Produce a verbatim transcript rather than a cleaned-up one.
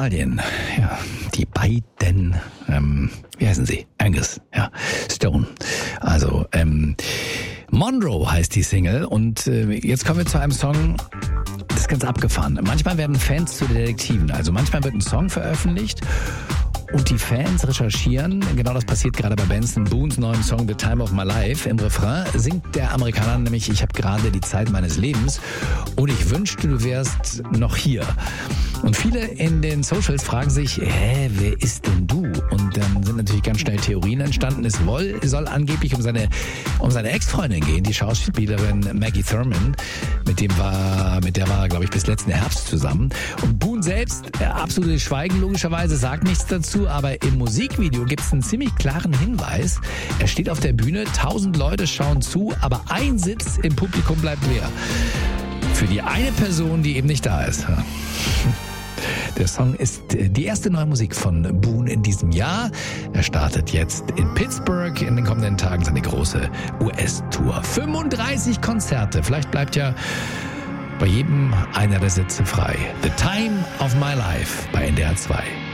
Australien. Ja, die beiden, ähm, wie heißen sie? Angus, ja, Stone. Also, ähm, Monroe heißt die Single und äh, jetzt kommen wir zu einem Song, das ist ganz abgefahren. Manchmal werden Fans zu Detektiven, also manchmal wird ein Song veröffentlicht und die Fans recherchieren, genau das passiert gerade bei Benson Boones neuen Song The Time of My Life. Im Refrain singt der Amerikaner nämlich, ich habe gerade die Zeit meines Lebens und ich wünschte, du wärst noch hier. Und viele in den Socials fragen sich, hä, wer ist denn du? Und dann sind natürlich ganz schnell Theorien entstanden. Es soll, soll angeblich um seine, um seine Ex-Freundin gehen, die Schauspielerin Maggie Thurman. Mit dem war, mit der war, glaube ich, bis letzten Herbst zusammen. Und Boone selbst, äh, absolutes Schweigen logischerweise, sagt nichts dazu, aber im Musikvideo gibt es einen ziemlich klaren Hinweis. Er steht auf der Bühne, tausend Leute schauen zu, aber ein Sitz im Publikum bleibt leer. Für die eine Person, die eben nicht da ist. Der Song ist die erste neue Musik von Boone in diesem Jahr. Er startet jetzt in Pittsburgh in den kommenden Tagen seine große U S-Tour. fünfunddreißig Konzerte. Vielleicht bleibt ja bei jedem einer der Sitze frei. The Time of My Life bei N D R zwei.